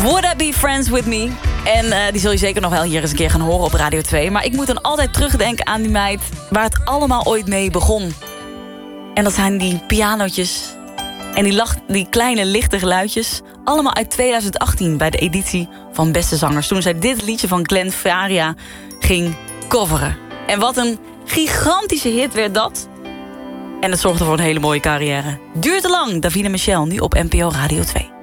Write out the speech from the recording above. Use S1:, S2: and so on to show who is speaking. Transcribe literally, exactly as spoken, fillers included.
S1: Would I Be Friends With Me? En uh, die zul je zeker nog wel hier eens een keer gaan horen op Radio twee. Maar ik moet dan altijd terugdenken aan die meid waar het allemaal ooit mee begon. En dat zijn die pianootjes en die, lach, die kleine lichte geluidjes. Allemaal uit twintig achttien bij de editie van Beste Zangers. Toen zij dit liedje van Glenn Faria ging coveren. En wat een gigantische hit werd dat. En het zorgde voor een hele mooie carrière. Duurt te lang, Davina Michel, nu op N P O Radio twee.